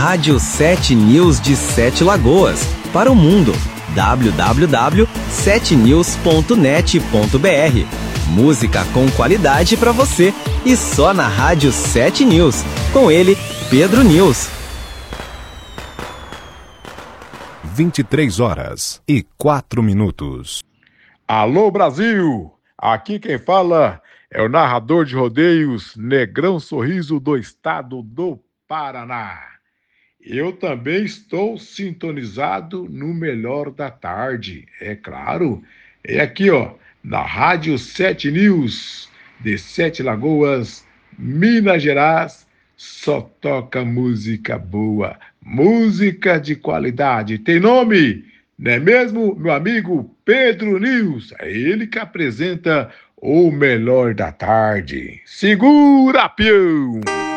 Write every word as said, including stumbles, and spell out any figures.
Rádio sete News de Sete Lagoas, para o mundo. w w w ponto sete news ponto net ponto b r. Música com qualidade para você e só na Rádio sete News. Com ele, Pedro News. vinte e três horas e quatro minutos. Alô, Brasil! Aqui quem fala é o narrador de rodeios Negrão Sorriso do estado do Paraná. Eu também estou sintonizado no melhor da tarde, é claro. É aqui, ó, na Rádio sete News de Sete Lagoas, Minas Gerais. Só toca música boa, música de qualidade. Tem nome, não é mesmo, meu amigo Pedro News? É ele que apresenta o melhor da tarde. Segura, peão!